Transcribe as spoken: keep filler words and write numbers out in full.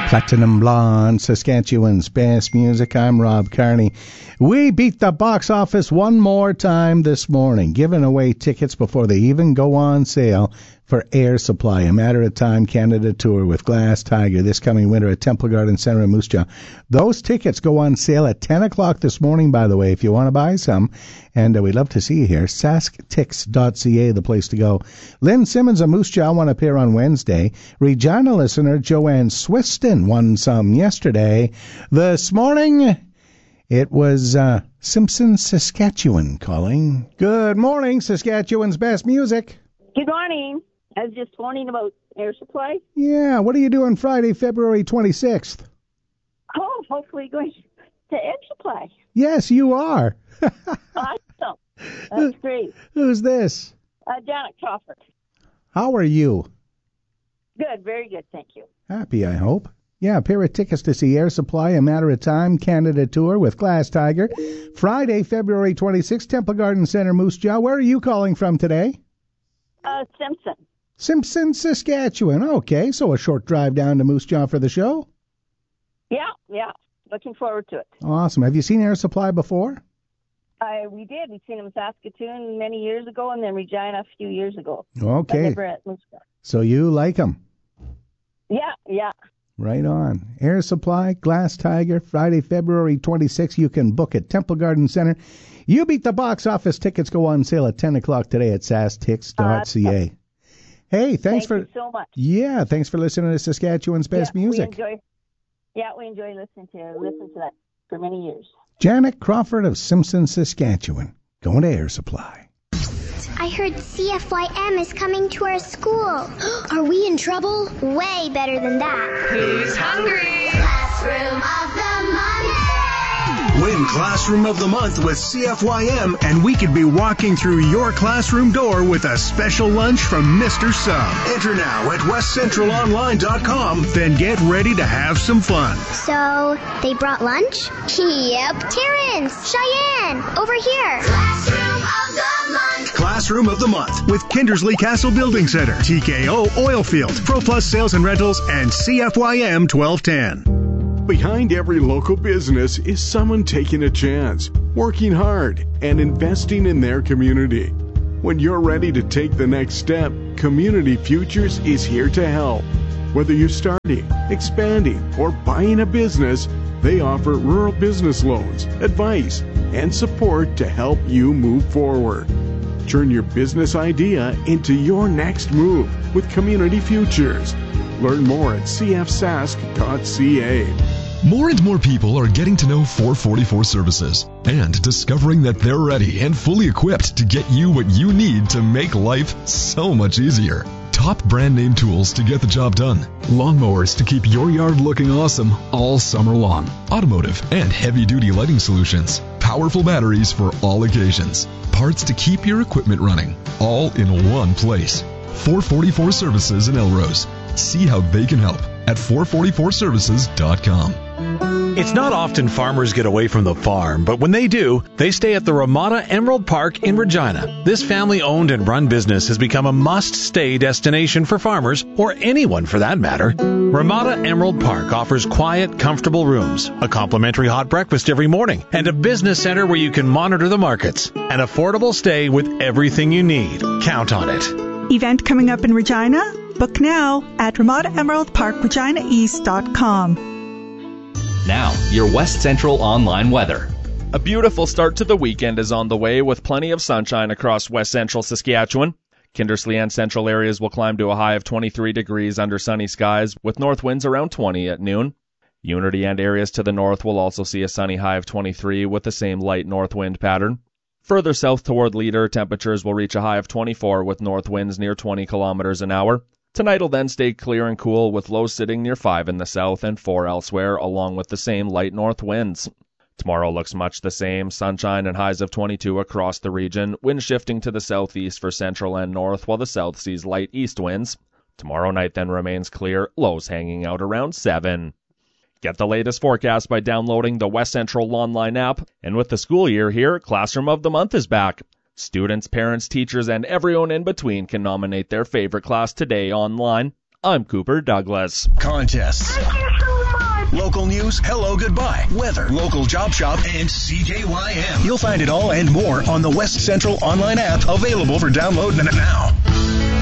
Platinum Blonde, Saskatchewan's best music. I'm Rob Carney. We beat the box office one more time this morning, giving away tickets before they even go on sale for Air Supply, a Matter of Time Canada tour with Glass Tiger this coming winter at Temple Garden Centre in Moose Jaw. Those tickets go on sale at ten o'clock this morning, by the way, if you want to buy some. And uh, we'd love to see you here. sask tix dot c a, the place to go. Lynn Simmons of Moose Jaw won a pair on Wednesday. Regina listener Joanne Swiston won some yesterday. This morning, it was uh, Simpson, Saskatchewan calling. Good morning, Saskatchewan's best music. Good morning. I was just phoning about Air Supply. Yeah, what are you doing Friday, February twenty-sixth? Oh, hopefully going to Air Supply. Yes, you are. Awesome. That's great. Who's this? Uh, Janet Crawford. How are you? Good, very good, thank you. Happy, I hope. Yeah, a pair of tickets to see Air Supply, a Matter of Time Canada tour with Glass Tiger. Friday, February twenty-sixth, Temple Garden Centre, Moose Jaw. Where are you calling from today? Uh, Simpson. Simpson, Saskatchewan. Okay, so a short drive down to Moose Jaw for the show? Yeah, yeah. Looking forward to it. Awesome. Have you seen Air Supply before? Uh, we did. We've seen them in Saskatoon many years ago and then Regina a few years ago. Okay. But never at Moose Jaw. So you like them? Yeah, yeah. Right on. Air Supply, Glass Tiger, Friday, February twenty-sixth. You can book at Temple Garden Centre. You beat the box office. Tickets go on sale at ten o'clock today at sask tix dot c a. Uh, hey, thanks Thank for you so much. Yeah, thanks for listening to Saskatchewan's best yeah, music. We enjoy, yeah, we enjoy listening to listen to that for many years. Janet Crawford of Simpson, Saskatchewan, going to Air Supply. I heard C F Y M is coming to our school. Are we in trouble? Way better than that. Who's hungry? Classroom of the month. Win Classroom of the Month with C F Y M, and we could be walking through your classroom door with a special lunch from Mister Sub. Enter now at west central online dot com, then get ready to have some fun. So, they brought lunch? Yep. Terrence, Cheyenne, over here. Classroom of the month. Classroom of the Month with Kindersley Castle Building Center, T K O Oilfield, ProPlus Sales and Rentals, and C F Y M twelve ten. Behind every local business is someone taking a chance, working hard, and investing in their community. When you're ready to take the next step, Community Futures is here to help. Whether you're starting, expanding, or buying a business, they offer rural business loans, advice, and support to help you move forward. Turn your business idea into your next move with Community Futures. Learn more at c f sask dot c a. More and more people are getting to know four forty-four Services and discovering that they're ready and fully equipped to get you what you need to make life so much easier. Top brand name tools to get the job done. Lawnmowers to keep your yard looking awesome all summer long. Automotive and heavy duty lighting solutions. Powerful batteries for all occasions. Parts to keep your equipment running. All in one place. four forty-four Services in Elrose. See how they can help at four forty-four services dot com. It's not often farmers get away from the farm, but when they do, they stay at the Ramada Emerald Park in Regina. This family-owned and run business has become a must-stay destination for farmers, or anyone for that matter. Ramada Emerald Park offers quiet, comfortable rooms, a complimentary hot breakfast every morning, and a business center where you can monitor the markets. An affordable stay with everything you need. Count on it. Event coming up in Regina? Book now at ramada emerald park regina east dot com. Now, your West Central online weather. A beautiful start to the weekend is on the way with plenty of sunshine across West Central Saskatchewan. Kindersley and central areas will climb to a high of twenty-three degrees under sunny skies with north winds around twenty at noon. Unity and areas to the north will also see a sunny high of twenty-three with the same light north wind pattern. Further south toward Leader, temperatures will reach a high of twenty-four with north winds near twenty kilometers an hour. Tonight will then stay clear and cool with lows sitting near five in the south and four elsewhere, along with the same light north winds. Tomorrow looks much the same, sunshine and highs of twenty-two across the region, wind shifting to the southeast for central and north, while the south sees light east winds. Tomorrow night then remains clear, lows hanging out around seven. Get the latest forecast by downloading the West Central Online app, and with the school year here, Classroom of the Month is back. Students, parents, teachers, and everyone in between can nominate their favorite class today online. I'm Cooper Douglas. Contests. Local news, hello, goodbye, weather, local job shop, and C K Y M. You'll find it all and more on the West Central online app, available for download now.